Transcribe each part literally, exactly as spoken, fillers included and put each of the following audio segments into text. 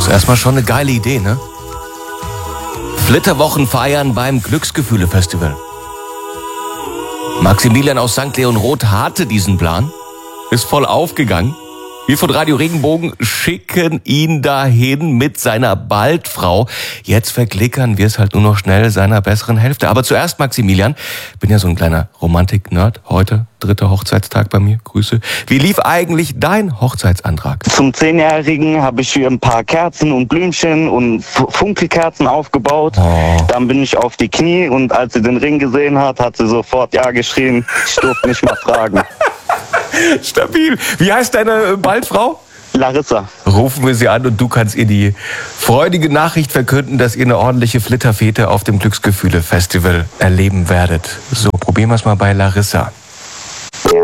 Erstmal schon eine geile Idee, ne? Flitterwochen feiern beim Glücksgefühle-Festival. Maximilian aus Sankt Leon Roth hatte diesen Plan, ist voll aufgegangen. Wir von Radio Regenbogen schicken ihn dahin mit seiner Baldfrau. Jetzt verklickern wir es halt nur noch schnell seiner besseren Hälfte. Aber zuerst, Maximilian, bin ja so ein kleiner Romantik-Nerd. Heute, dritter Hochzeitstag bei mir. Grüße. Wie lief eigentlich dein Hochzeitsantrag? Zum Zehnjährigen habe ich hier ein paar Kerzen und Blümchen und Funkelkerzen aufgebaut. Oh. Dann bin ich auf die Knie und als sie den Ring gesehen hat, hat sie sofort ja geschrien. Ich durfte nicht mal fragen. Stabil. Wie heißt deine Baldfrau? Larissa. Rufen wir sie an und du kannst ihr die freudige Nachricht verkünden, dass ihr eine ordentliche Flitterfete auf dem Glücksgefühle-Festival erleben werdet. So, probieren wir es mal bei Larissa. Ja.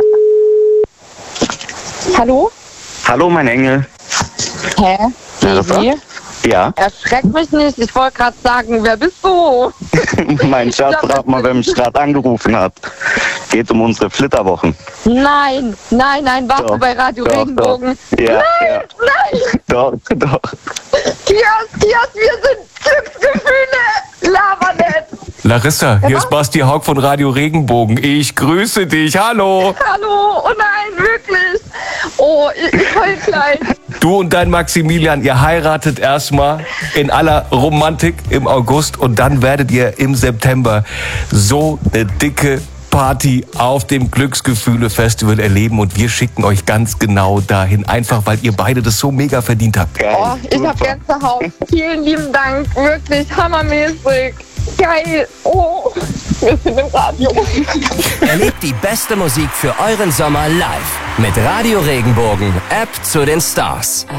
Hallo? Hallo, mein Engel. Hä? Larissa? Wie? Ja, Erschreck mich nicht. Ich wollte gerade sagen, wer bist du? mein Schatz, rat mal, wer mich gerade angerufen hat. Geht um unsere Flitterwochen. Nein, nein, nein, warst Doch, du bei Radio doch, Regenbogen? doch. Ja, nein, ja. nein. Doch, doch. Kios, Kios, wir sind Glücksgefühle. Laber nicht. Larissa, hier ist Basti Haug von Radio Regenbogen. Ich grüße dich. Hallo. Hallo, oh nein, wirklich. Oh, ich, ich heul gleich. Du und dein Maximilian, ihr heiratet erstmal in aller Romantik im August und dann werdet ihr im September so eine dicke Party auf dem Glücksgefühle-Festival erleben und wir schicken euch ganz genau dahin, einfach weil ihr beide das so mega verdient habt. Geil, Oh, ich hab super. Gänsehaut. Vielen lieben Dank, wirklich hammermäßig. Geil. Oh, wir sind im Radio. Erlebt die beste Musik für euren Sommer live mit Radio Regenbogen, App zu den Stars.